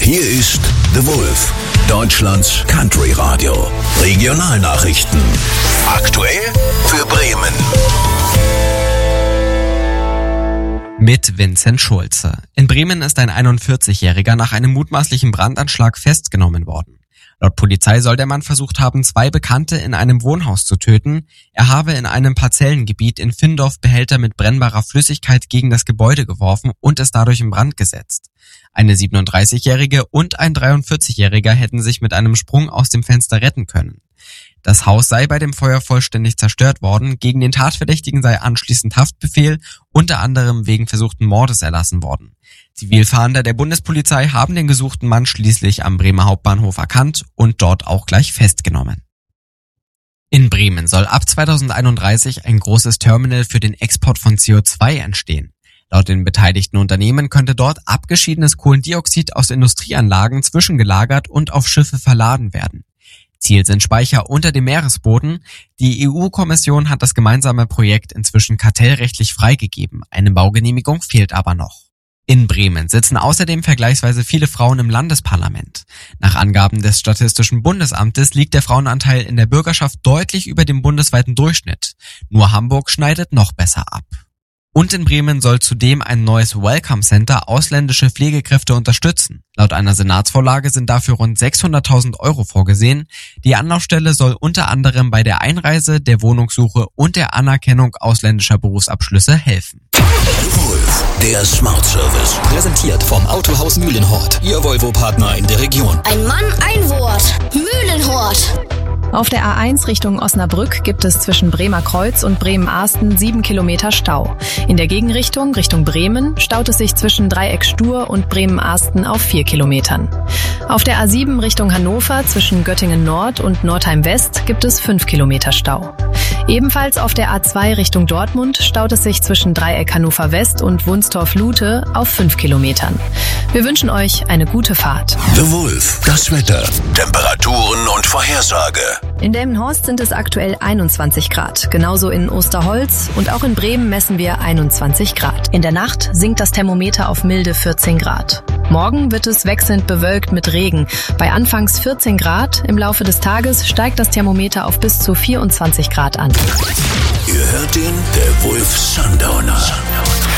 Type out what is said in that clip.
Hier ist The Wolf, Deutschlands Country Radio. Regionalnachrichten. Aktuell für Bremen. Mit Vincent Schulze. In Bremen ist ein 41-Jähriger nach einem mutmaßlichen Brandanschlag festgenommen worden. Laut Polizei soll der Mann versucht haben, 2 Bekannte in einem Wohnhaus zu töten. Er habe in einem Parzellengebiet in Findorf Behälter mit brennbarer Flüssigkeit gegen das Gebäude geworfen und es dadurch in Brand gesetzt. Eine 37-Jährige und ein 43-Jähriger hätten sich mit einem Sprung aus dem Fenster retten können. Das Haus sei bei dem Feuer vollständig zerstört worden. Gegen den Tatverdächtigen sei anschließend Haftbefehl, unter anderem wegen versuchten Mordes, erlassen worden. Zivilfahnder der Bundespolizei haben den gesuchten Mann schließlich am Bremer Hauptbahnhof erkannt und dort auch gleich festgenommen. In Bremen soll ab 2031 ein großes Terminal für den Export von CO2 entstehen. Laut den beteiligten Unternehmen könnte dort abgeschiedenes Kohlendioxid aus Industrieanlagen zwischengelagert und auf Schiffe verladen werden. Ziel sind Speicher unter dem Meeresboden. Die EU-Kommission hat das gemeinsame Projekt inzwischen kartellrechtlich freigegeben. Eine Baugenehmigung fehlt aber noch. In Bremen sitzen außerdem vergleichsweise viele Frauen im Landesparlament. Nach Angaben des Statistischen Bundesamtes liegt der Frauenanteil in der Bürgerschaft deutlich über dem bundesweiten Durchschnitt. Nur Hamburg schneidet noch besser ab. Und in Bremen soll zudem ein neues Welcome Center ausländische Pflegekräfte unterstützen. Laut einer Senatsvorlage sind dafür rund 600.000 € vorgesehen. Die Anlaufstelle soll unter anderem bei der Einreise, der Wohnungssuche und der Anerkennung ausländischer Berufsabschlüsse helfen. Wolf, der Smart Service. Präsentiert vom Autohaus Mühlenhort, Ihr Volvo-Partner in der Region. Ein Mann, ein Wort. Mühlenhort. Auf der A1 Richtung Osnabrück gibt es zwischen Bremer Kreuz und Bremen-Ahsten 7 Kilometer Stau. In der Gegenrichtung, Richtung Bremen, staut es sich zwischen Dreieck Stur und Bremen-Ahsten auf 4 Kilometern. Auf der A7 Richtung Hannover zwischen Göttingen Nord und Nordheim West gibt es 5 Kilometer Stau. Ebenfalls auf der A2 Richtung Dortmund staut es sich zwischen Dreieck Hannover West und Wunstorf-Lute auf 5 Kilometern. Wir wünschen euch eine gute Fahrt. The Wolf, das Wetter, Temperaturen und Vorhersage. In Delmenhorst sind es aktuell 21 Grad, genauso in Osterholz, und auch in Bremen messen wir 21 Grad. In der Nacht sinkt das Thermometer auf milde 14 Grad. Morgen wird es wechselnd bewölkt mit Regen. Bei anfangs 14 Grad, im Laufe des Tages steigt das Thermometer auf bis zu 24 Grad an. Ihr hört den, der Wolf Sundowner.